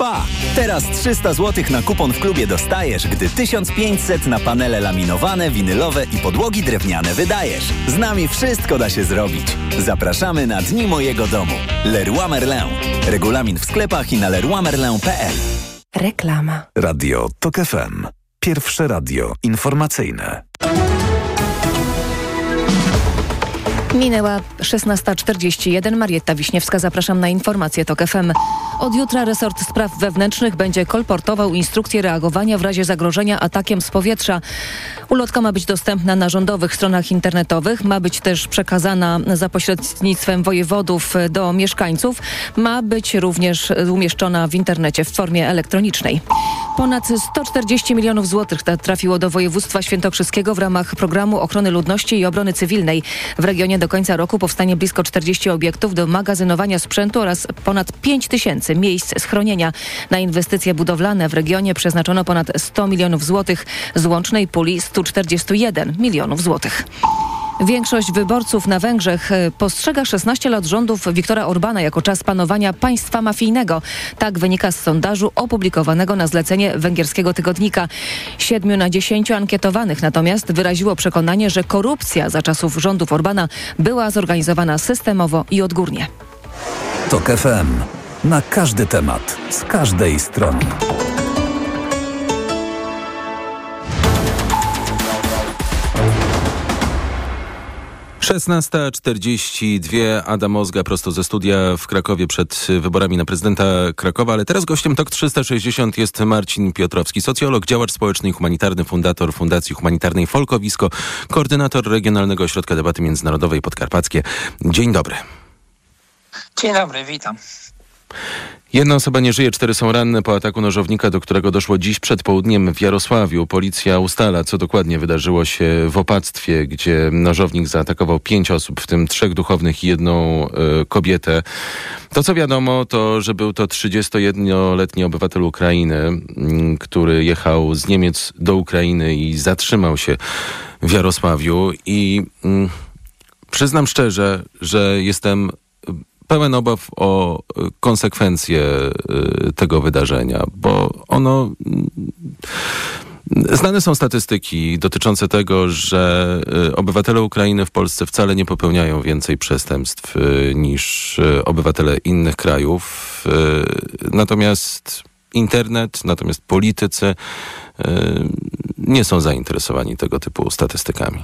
trwa. Teraz 300 zł na kupon w klubie dostajesz, gdy 1500 na panele laminowane, winylowe i podłogi drewniane wydajesz. Z nami wszystko da się zrobić. Zapraszamy na Dni Mojego Domu. Leroy Merlin. Regulamin w sklepach i na leroymerlin.pl. Reklama. Radio TOK FM. Pierwsze radio informacyjne. Minęła 16:41. Marietta Wiśniewska, zapraszam na informacje TOK FM. Od jutra resort spraw wewnętrznych będzie kolportował instrukcję reagowania w razie zagrożenia atakiem z powietrza. Ulotka ma być dostępna na rządowych stronach internetowych, ma być też przekazana za pośrednictwem wojewodów do mieszkańców, ma być również umieszczona w internecie w formie elektronicznej. Ponad 140 milionów złotych trafiło do województwa świętokrzyskiego w ramach programu ochrony ludności i obrony cywilnej. W regionie do końca roku powstanie blisko 40 obiektów do magazynowania sprzętu oraz ponad 5 tysięcy miejsc schronienia. Na inwestycje budowlane w regionie przeznaczono ponad 100 milionów złotych z łącznej puli 141 milionów złotych. Większość wyborców na Węgrzech postrzega 16 lat rządów Viktora Orbána jako czas panowania państwa mafijnego. Tak wynika z sondażu opublikowanego na zlecenie węgierskiego tygodnika. 7 na 10 ankietowanych natomiast wyraziło przekonanie, że korupcja za czasów rządów Orbána była zorganizowana systemowo i odgórnie. TOK FM. Na każdy temat, z każdej strony. Szesnasta 42. Adam Ozga prosto ze studia w Krakowie przed wyborami na prezydenta Krakowa, ale teraz gościem TOK 360 jest Marcin Piotrowski, socjolog, działacz społeczny i humanitarny, fundator Fundacji Humanitarnej Folkowisko, koordynator Regionalnego Ośrodka Debaty Międzynarodowej Podkarpackie. Dzień dobry. Dzień dobry, witam. Jedna osoba nie żyje, 4 są ranne po ataku nożownika, do którego doszło dziś przed południem w Jarosławiu. Policja ustala, co dokładnie wydarzyło się w opactwie, gdzie nożownik zaatakował 5 osób, w tym 3 duchownych i 1 kobietę. To, co wiadomo, to, że był to 31-letni obywatel Ukrainy, który jechał z Niemiec do Ukrainy i zatrzymał się w Jarosławiu. I przyznam szczerze, że jestem pełen obaw o konsekwencje tego wydarzenia, bo ono... Znane są statystyki dotyczące tego, że obywatele Ukrainy w Polsce wcale nie popełniają więcej przestępstw niż obywatele innych krajów. Natomiast internet, natomiast politycy nie są zainteresowani tego typu statystykami.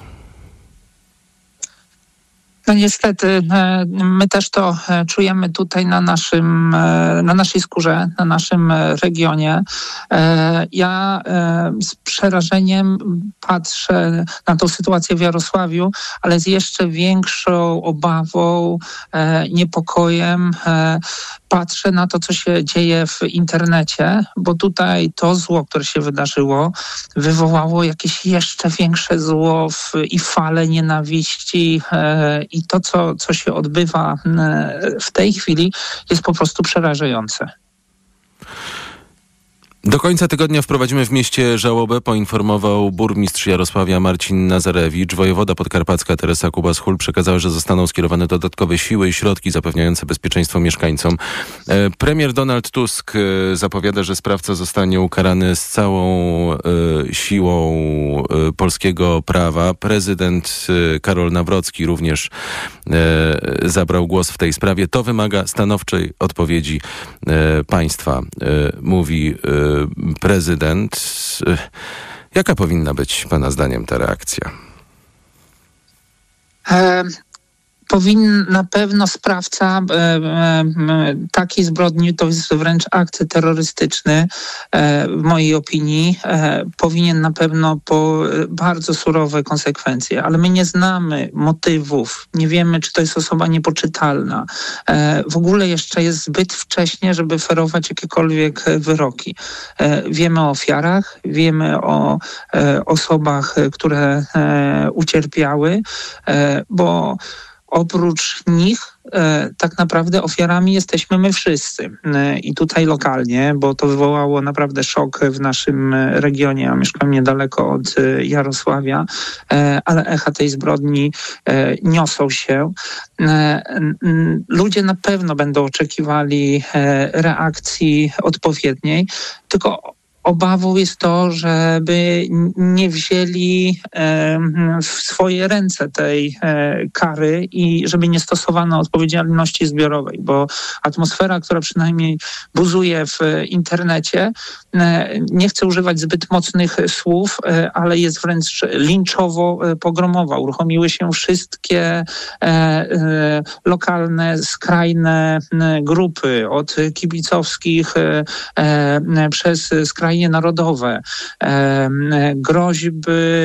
No niestety, my też to czujemy tutaj na naszej skórze, na naszym regionie. Ja z przerażeniem patrzę na tą sytuację w Jarosławiu, ale z jeszcze większą obawą, niepokojem patrzę na to, co się dzieje w internecie, bo tutaj to zło, które się wydarzyło, wywołało jakieś jeszcze większe zło i falę nienawiści. I to, co się odbywa w tej chwili, jest po prostu przerażające. Do końca tygodnia wprowadzimy w mieście żałobę, poinformował burmistrz Jarosławia Marcin Nazarewicz. Wojewoda podkarpacka Teresa Kubas-Hul przekazała, że zostaną skierowane dodatkowe siły i środki zapewniające bezpieczeństwo mieszkańcom. Premier Donald Tusk zapowiada, że sprawca zostanie ukarany z całą siłą polskiego prawa. Prezydent Karol Nawrocki również zabrał głos w tej sprawie. To wymaga stanowczej odpowiedzi państwa, mówi prezydent. Jaka powinna być pana zdaniem ta reakcja? Na pewno sprawca takiej zbrodni, to jest wręcz akt terrorystyczny, w mojej opinii, powinien na pewno po bardzo surowe konsekwencje, ale my nie znamy motywów, nie wiemy, czy to jest osoba niepoczytalna. W ogóle jeszcze jest zbyt wcześnie, żeby ferować jakiekolwiek wyroki. Wiemy o ofiarach, wiemy o osobach, które ucierpiały, bo oprócz nich tak naprawdę ofiarami jesteśmy my wszyscy. I tutaj lokalnie, bo to wywołało naprawdę szok w naszym regionie. Ja mieszkam niedaleko od Jarosławia, ale echa tej zbrodni niosą się. Ludzie na pewno będą oczekiwali reakcji odpowiedniej, tylko obawą jest to, żeby nie wzięli w swoje ręce tej kary i żeby nie stosowano odpowiedzialności zbiorowej, bo atmosfera, która przynajmniej buzuje w internecie, nie chcę używać zbyt mocnych słów, ale jest wręcz linczowo-pogromowa. Uruchomiły się wszystkie lokalne, skrajne grupy, od kibicowskich przez skrajne narodowe, groźby,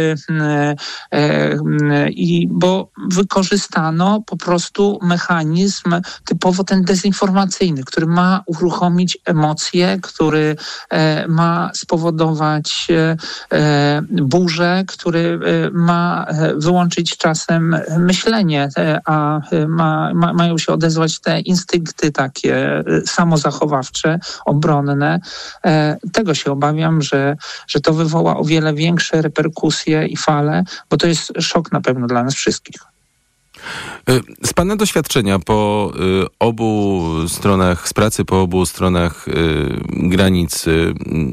bo wykorzystano po prostu mechanizm typowo ten dezinformacyjny, który ma uruchomić emocje, który ma spowodować burzę, który ma wyłączyć czasem myślenie, a mają się odezwać te instynkty takie samozachowawcze, obronne. Tego się obawiam, że to wywoła o wiele większe reperkusje i fale, bo to jest szok na pewno dla nas wszystkich. Z Pana doświadczenia po obu stronach, z pracy po obu stronach granicy,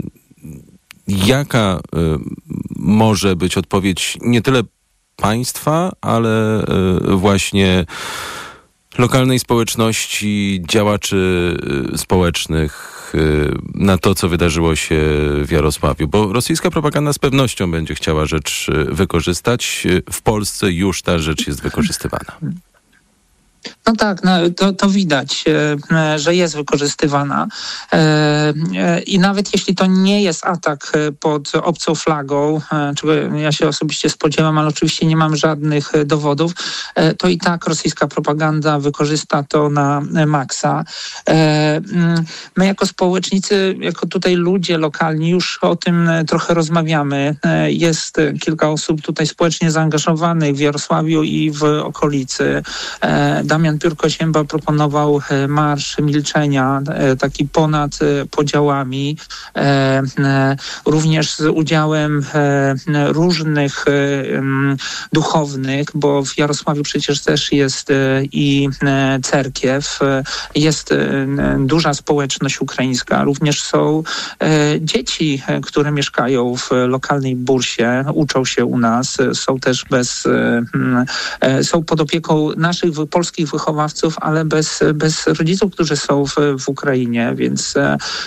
jaka może być odpowiedź nie tyle państwa, ale właśnie lokalnej społeczności, działaczy społecznych na to, co wydarzyło się w Jarosławiu? Bo rosyjska propaganda z pewnością będzie chciała rzecz wykorzystać. W Polsce już ta rzecz jest wykorzystywana. No tak, to widać, że jest wykorzystywana i nawet jeśli to nie jest atak pod obcą flagą, czego ja się osobiście spodziewam, ale oczywiście nie mam żadnych dowodów, to i tak rosyjska propaganda wykorzysta to na maksa. My jako społecznicy, jako tutaj ludzie lokalni już o tym trochę rozmawiamy. Jest kilka osób tutaj społecznie zaangażowanych w Jarosławiu i w okolicy. Damian Piórko-Zięba proponował marsz milczenia, taki ponad podziałami, również z udziałem różnych duchownych, bo w Jarosławiu przecież też jest i cerkiew, jest duża społeczność ukraińska, również są dzieci, które mieszkają w lokalnej bursie, uczą się u nas, są też są pod opieką naszych polskich wychowawców, ale bez rodziców, którzy są w Ukrainie, więc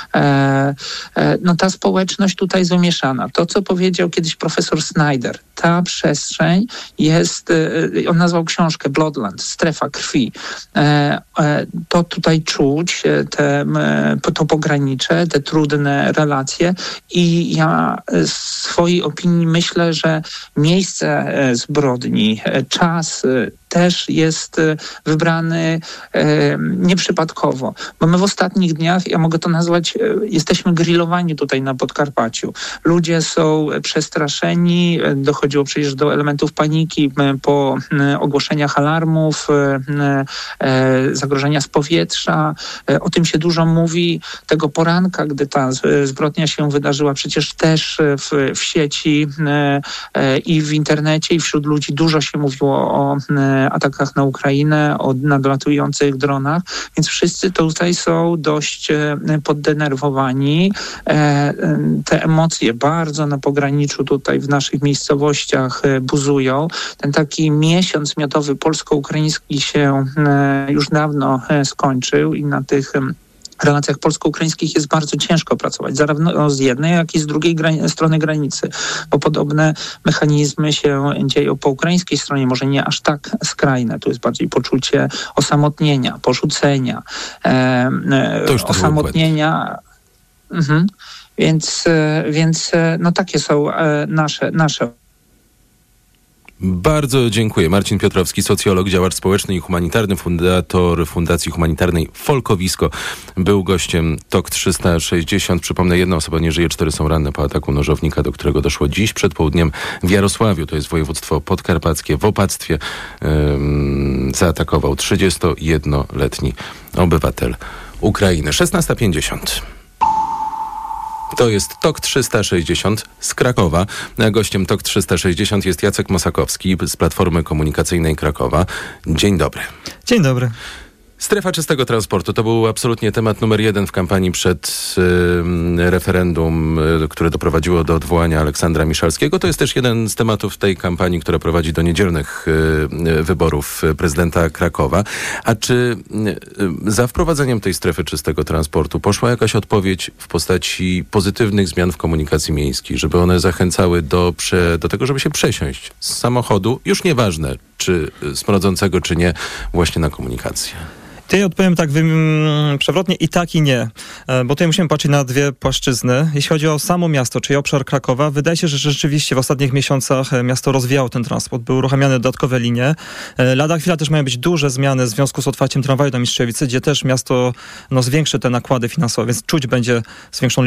ta społeczność tutaj zamieszana. To, co powiedział kiedyś profesor Snyder, ta przestrzeń jest, on nazwał książkę Bloodland, strefa krwi. To tutaj czuć, to pogranicze, te trudne relacje i ja z swojej opinii myślę, że miejsce zbrodni, czas też jest wybrany nieprzypadkowo. Bo my w ostatnich dniach, ja mogę to nazwać, jesteśmy grillowani tutaj na Podkarpaciu. Ludzie są przestraszeni, dochodziło przecież do elementów paniki po ogłoszeniach alarmów, zagrożenia z powietrza. O tym się dużo mówi. Tego poranka, gdy ta zbrodnia się wydarzyła, przecież też w sieci i w internecie i wśród ludzi dużo się mówiło o atakach na Ukrainę, o nadlatujących dronach, więc wszyscy tutaj są dość poddenerwowani. Te emocje bardzo na pograniczu tutaj w naszych miejscowościach buzują. Ten taki miesiąc miodowy polsko-ukraiński się już dawno skończył i na tych relacjach polsko-ukraińskich jest bardzo ciężko pracować, zarówno z jednej, jak i z drugiej strony granicy, bo podobne mechanizmy się dzieją po ukraińskiej stronie, może nie aż tak skrajne, tu jest bardziej poczucie osamotnienia, porzucenia, osamotnienia. Więc takie są nasze. Bardzo dziękuję. Marcin Piotrowski, socjolog, działacz społeczny i humanitarny, fundator Fundacji Humanitarnej Folkowisko, był gościem TOK 360. Przypomnę, jedna osoba nie żyje, 4 są ranne po ataku nożownika, do którego doszło dziś przed południem w Jarosławiu. To jest województwo podkarpackie. W opactwie zaatakował 31-letni obywatel Ukrainy. 16:50. To jest TOK 360 z Krakowa. Gościem TOK 360 jest Jacek Mosakowski z Platformy Komunikacyjnej Krakowa. Dzień dobry. Dzień dobry. Strefa czystego transportu to był absolutnie temat numer 1 w kampanii przed referendum, które doprowadziło do odwołania Aleksandra Miszalskiego. To jest też jeden z tematów tej kampanii, która prowadzi do niedzielnych wyborów prezydenta Krakowa. A czy za wprowadzeniem tej strefy czystego transportu poszła jakaś odpowiedź w postaci pozytywnych zmian w komunikacji miejskiej, żeby one zachęcały do tego, żeby się przesiąść z samochodu, już nieważne, czy smrodzącego, czy nie, właśnie na komunikację? Tutaj odpowiem tak przewrotnie i tak i nie, bo tutaj musimy patrzeć na dwie płaszczyzny. Jeśli chodzi o samo miasto, czyli obszar Krakowa, wydaje się, że rzeczywiście w ostatnich miesiącach miasto rozwijało ten transport, były uruchamiane dodatkowe linie. Lada chwila też mają być duże zmiany w związku z otwarciem tramwaju do Mistrzewicy, gdzie też miasto zwiększy te nakłady finansowe, więc czuć będzie zwiększoną